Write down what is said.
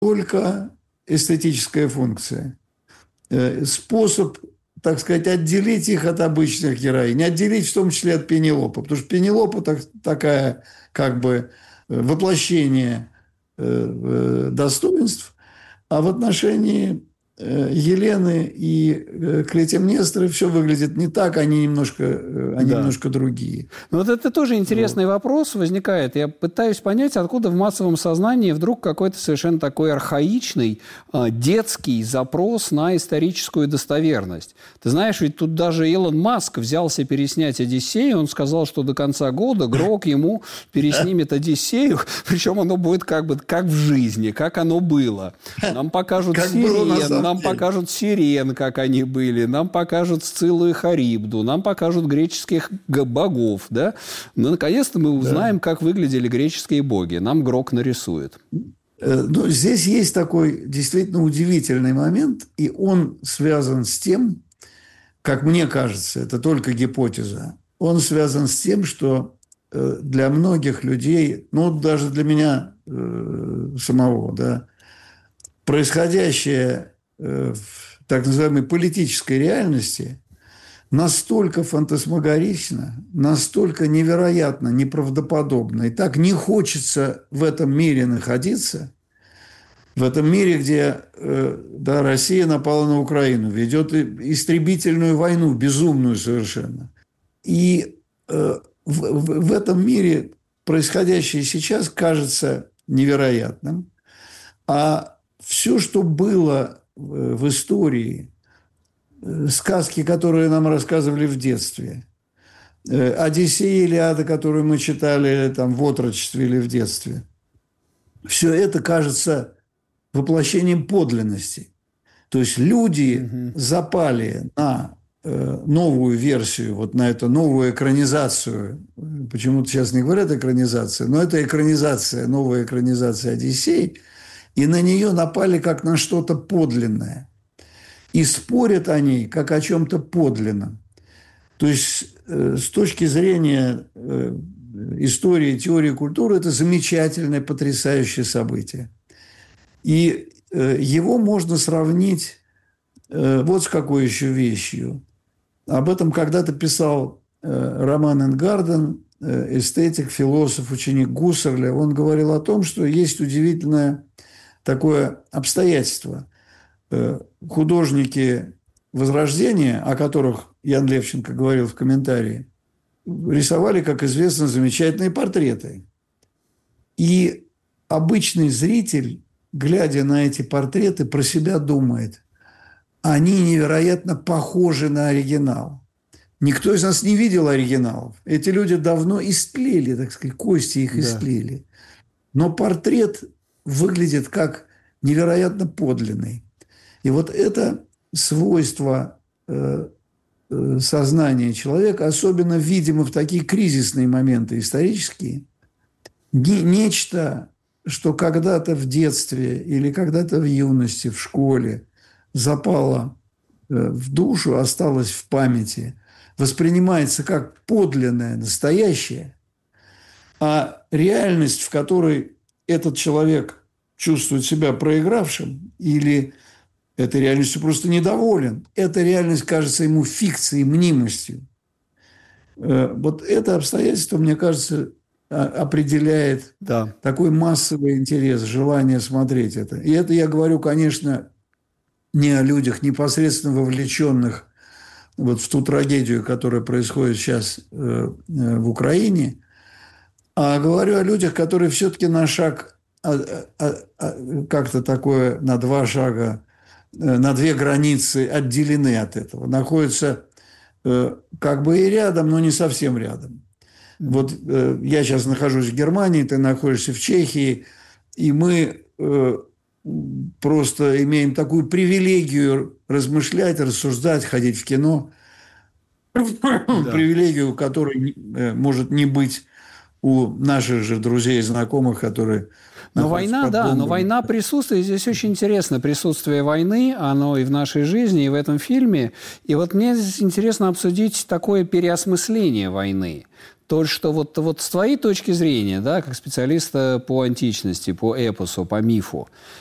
только эстетическая функция. Способ, так сказать, отделить их от обычных героинь. Отделить в том числе от Пенелопы. Потому что Пенелопа такая как бы воплощение достоинств, а в отношении Елены и Клетимнестры все выглядит не так, они немножко другие. Но вот это тоже интересный вопрос возникает. Я пытаюсь понять, откуда в массовом сознании вдруг какой-то совершенно такой архаичный, детский запрос на историческую достоверность. Ты знаешь, ведь тут даже Илон Маск взялся переснять «Одиссею», он сказал, что до конца года Грок ему переснимет «Одиссею», причем оно будет как в жизни, как оно было. Нам покажут сирен, нам покажут сирен, как они были, нам покажут Сциллу и Харибду, нам покажут греческих богов, да? Но наконец-то мы узнаем, как выглядели греческие боги. Нам Грок нарисует. Но здесь есть такой действительно удивительный момент, и он связан с тем, как мне кажется, это только гипотеза, он связан с тем, что для многих людей, ну, даже для меня самого, да, происходящее в так называемой политической реальности настолько фантасмагорично, настолько невероятно, неправдоподобно, и так не хочется в этом мире находиться, в этом мире, где Россия напала на Украину, ведет истребительную войну, безумную совершенно. И в этом мире происходящее сейчас кажется невероятным, а все, что было в истории, сказки, которые нам рассказывали в детстве, Одиссея, Илиада, которую мы читали там, в отрочестве или в детстве, все это кажется воплощением подлинности. То есть люди запали на новую версию, вот на эту новую экранизацию. Почему-то сейчас не говорят экранизация, но это экранизация, новая экранизация Одиссеи. И на нее напали как на что-то подлинное. И спорят о ней как о чем-то подлинном. То есть, с точки зрения истории, теории культуры, это замечательное, потрясающее событие. И его можно сравнить вот с какой еще вещью. Об этом когда-то писал Роман Ингарден, эстетик, философ, ученик Гуссерля. Он говорил о том, что есть удивительное такое обстоятельство. Художники Возрождения, о которых Ян Левченко говорил в комментарии, рисовали, как известно, замечательные портреты. И обычный зритель, глядя на эти портреты, про себя думает, они невероятно похожи на оригинал. Никто из нас не видел оригиналов. Эти люди давно истлели, так сказать, кости их истлели. Но портрет выглядит как невероятно подлинный. И вот это свойство сознания человека, особенно видимо в такие кризисные моменты исторические, нечто, что когда-то в детстве или когда-то в юности, в школе запало в душу, осталось в памяти, воспринимается как подлинное, настоящее, а реальность, в которой этот человек чувствует себя проигравшим или этой реальностью просто недоволен, эта реальность кажется ему фикцией, мнимостью. Вот это обстоятельство, мне кажется, определяет такой массовый интерес, желание смотреть это. И это я говорю, конечно, не о людях, непосредственно вовлеченных вот в ту трагедию, которая происходит сейчас в Украине, а говорю о людях, которые все-таки на шаг, как-то такое, на 2 шага, на 2 границы отделены от этого. Находятся как бы и рядом, но не совсем рядом. Вот я сейчас нахожусь в Германии, ты находишься в Чехии, и мы просто имеем такую привилегию размышлять, рассуждать, ходить в кино. Привилегию, которой может не быть у наших же друзей и знакомых, которые... Но война присутствует. Здесь очень интересно присутствие войны, оно и в нашей жизни, и в этом фильме. И вот мне здесь интересно обсудить такое переосмысление войны. То, что вот с твоей точки зрения, да, как специалиста по античности, по эпосу, по мифу,